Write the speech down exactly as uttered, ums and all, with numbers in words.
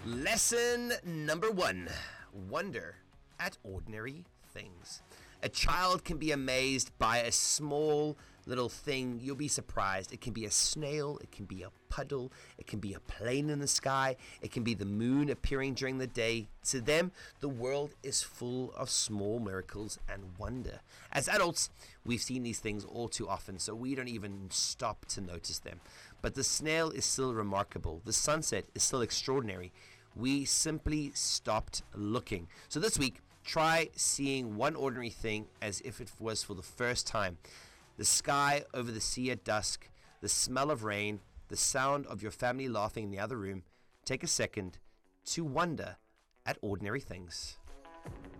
Lesson number one, wonder at ordinary things. A child can be amazed by a small little thing. You'll be surprised. It can be a snail, it can be a puddle, it can be a plane in the sky, it can be the moon appearing during the day. To them, the world is full of small miracles and wonder. As adults, we've seen these things all too often, so we don't even stop to notice them. But the snail is still remarkable. The sunset is still extraordinary. We simply stopped looking. So this week, try seeing one ordinary thing as if it was for the first time. The sky over the sea at dusk, the smell of rain, the sound of your family laughing in the other room. Take a second to wonder at ordinary things.